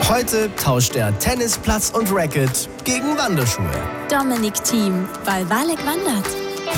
Heute tauscht er Tennisplatz und Racket gegen Wanderschuhe. Dominik Thiem, weil Walek wandert.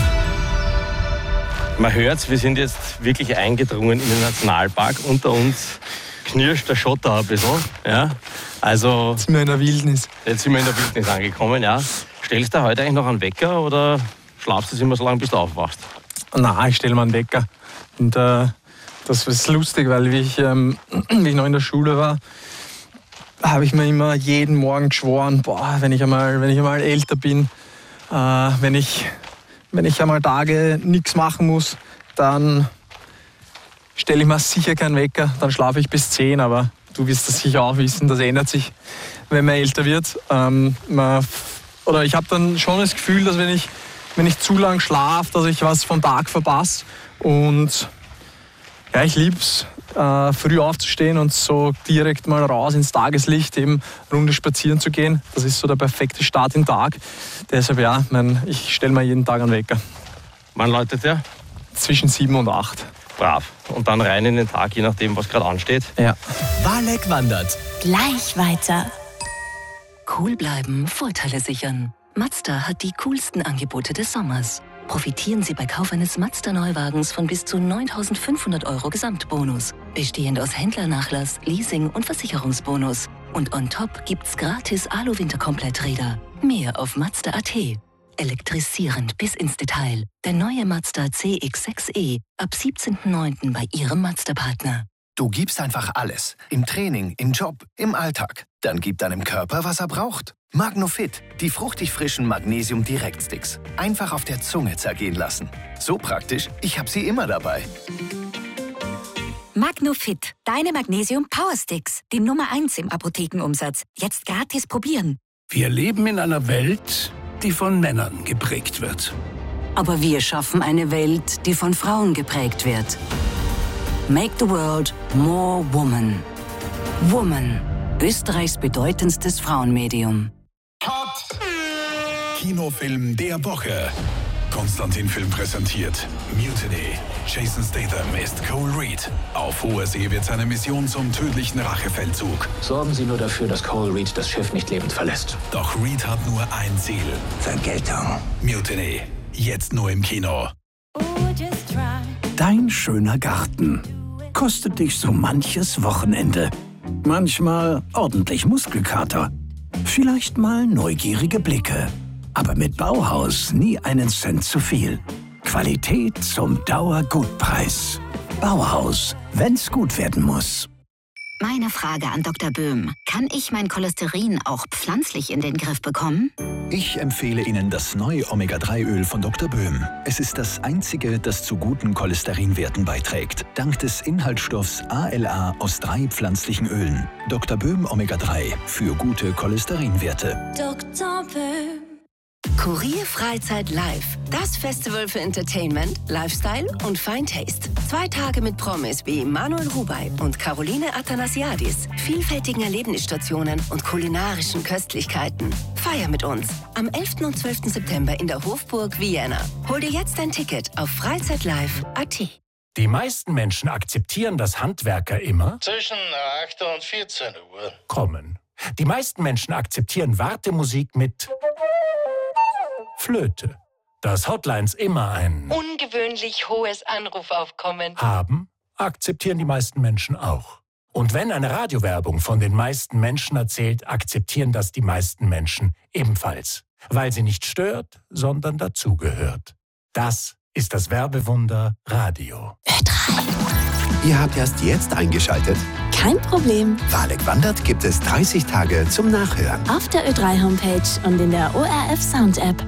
Man hört's, wir sind jetzt wirklich eingedrungen in den Nationalpark. Unter uns knirscht der Schotter ein bisschen. Ja? Also, jetzt sind wir in der Wildnis. Jetzt sind wir in der Wildnis angekommen, ja. Stellst du heute eigentlich noch einen Wecker oder schlafst du immer so lange, bis du aufwachst? Nein, ich stelle mir einen Wecker. Und das ist lustig, weil wie ich noch in der Schule war, habe ich mir immer jeden Morgen geschworen, wenn ich einmal älter bin, wenn ich einmal Tage nichts machen muss, dann stelle ich mir sicher keinen Wecker, dann schlafe ich bis 10, aber du wirst das sicher auch wissen, das ändert sich, wenn man älter wird. Ich habe dann schon das Gefühl, dass wenn ich zu lang schlafe, dass ich was vom Tag verpasse. Und ja, ich liebe es, früh aufzustehen und so direkt mal raus ins Tageslicht, eben Runde spazieren zu gehen. Das ist so der perfekte Start in den Tag. Deshalb ja, ich stelle mir jeden Tag einen Wecker. Wann läutet der? Zwischen 7 und 8. Brav. Und dann rein in den Tag, je nachdem, was gerade ansteht. Ja. Walek wandert. Gleich weiter. Cool bleiben, Vorteile sichern. Mazda hat die coolsten Angebote des Sommers. Profitieren Sie bei Kauf eines Mazda-Neuwagens von bis zu 9.500 € Gesamtbonus. Bestehend aus Händlernachlass, Leasing und Versicherungsbonus. Und on top gibt's gratis Alu-Winterkompletträder. Mehr auf Mazda.at. Elektrisierend bis ins Detail. Der neue Mazda CX-6e ab 17.09. bei Ihrem Mazda-Partner. Du gibst einfach alles. Im Training, im Job, im Alltag. Dann gib deinem Körper, was er braucht. Magnofit, die fruchtig frischen Magnesium-Direktsticks. Einfach auf der Zunge zergehen lassen. So praktisch, ich habe sie immer dabei. Magnofit, deine Magnesium-Power-Sticks. Die Nummer 1 im Apothekenumsatz. Jetzt gratis probieren. Wir leben in einer Welt, die von Männern geprägt wird. Aber wir schaffen eine Welt, die von Frauen geprägt wird. Make the world more woman. Woman, Österreichs bedeutendstes Frauenmedium. Kinofilm der Woche. Konstantin Film präsentiert Mutiny. Jason Statham ist Cole Reed. Auf hoher See wird seine Mission zum tödlichen Rachefeldzug. Sorgen Sie nur dafür, dass Cole Reed das Schiff nicht lebend verlässt. Doch Reed hat nur ein Ziel. Vergeltung. Mutiny. Jetzt nur im Kino. Dein schöner Garten kostet dich so manches Wochenende. Manchmal ordentlich Muskelkater. Vielleicht mal neugierige Blicke. Aber mit Bauhaus nie einen Cent zu viel. Qualität zum Dauergutpreis. Bauhaus, wenn's gut werden muss. Meine Frage an Dr. Böhm. Kann ich mein Cholesterin auch pflanzlich in den Griff bekommen? Ich empfehle Ihnen das neue Omega-3-Öl von Dr. Böhm. Es ist das einzige, das zu guten Cholesterinwerten beiträgt. Dank des Inhaltsstoffs ALA aus 3 pflanzlichen Ölen. Dr. Böhm Omega-3 für gute Cholesterinwerte. Dr. Böhm. Kurier Freizeit Live. Das Festival für Entertainment, Lifestyle und Fine Taste. 2 Tage mit Promis wie Manuel Rubey und Caroline Athanasiadis, vielfältigen Erlebnisstationen und kulinarischen Köstlichkeiten. Feier mit uns am 11. und 12. September in der Hofburg Vienna. Hol dir jetzt ein Ticket auf freizeitlive.at. Die meisten Menschen akzeptieren, dass Handwerker immer zwischen 8 und 14 Uhr kommen. Die meisten Menschen akzeptieren Wartemusik mit Flöte. Dass Hotlines immer ein ungewöhnlich hohes Anrufaufkommen haben, akzeptieren die meisten Menschen auch. Und wenn eine Radiowerbung von den meisten Menschen erzählt, akzeptieren das die meisten Menschen ebenfalls. Weil sie nicht stört, sondern dazugehört. Das ist das Werbewunder Radio. Ö3. Ihr habt erst jetzt eingeschaltet? Kein Problem. Walek wandert gibt es 30 Tage zum Nachhören. Auf der Ö3-Homepage und in der ORF-Sound-App.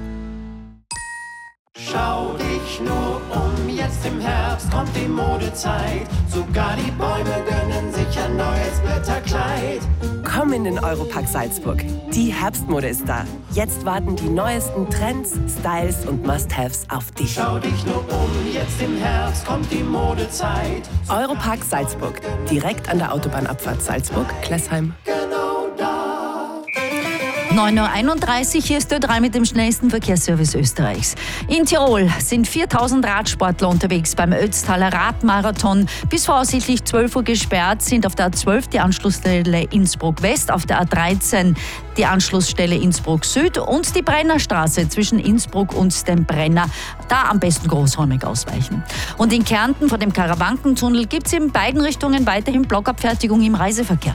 Schau dich nur um, jetzt im Herbst kommt die Modezeit. Sogar die Bäume gönnen sich ein neues Blätterkleid. Komm in den Europark Salzburg. Die Herbstmode ist da. Jetzt warten die neuesten Trends, Styles und Must-Haves auf dich. Schau dich nur um, jetzt im Herbst kommt die Modezeit. Europark Salzburg. Direkt an der Autobahnabfahrt Salzburg-Klessheim. Genau da. 9.31 Uhr, hier ist Ö3 mit dem schnellsten Verkehrsservice Österreichs. In Tirol sind 4.000 Radsportler unterwegs beim Ötztaler Radmarathon. Bis voraussichtlich 12 Uhr gesperrt sind auf der A12 die Anschlussstelle Innsbruck West, auf der A13 die Anschlussstelle Innsbruck Süd und die Brennerstraße zwischen Innsbruck und dem Brenner. Da am besten großräumig ausweichen. Und in Kärnten vor dem Karawankentunnel gibt es in beiden Richtungen weiterhin Blockabfertigung im Reiseverkehr.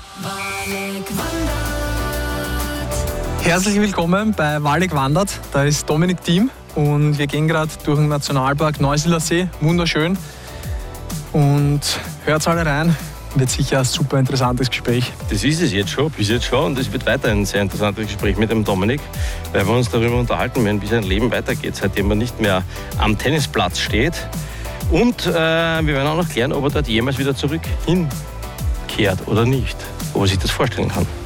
Herzlich willkommen bei Waldeck wandert. Da ist Dominik Thiem und wir gehen gerade durch den Nationalpark Neusiedler See. Wunderschön. Und hört alle rein. Wird sicher ein super interessantes Gespräch. Das ist es jetzt schon, bis jetzt schon. Und es wird weiter ein sehr interessantes Gespräch mit dem Dominik, weil wir uns darüber unterhalten werden, wie sein Leben weitergeht, seitdem er nicht mehr am Tennisplatz steht. Und wir werden auch noch klären, ob er dort jemals wieder zurück hinkehrt oder nicht, ob er sich das vorstellen kann.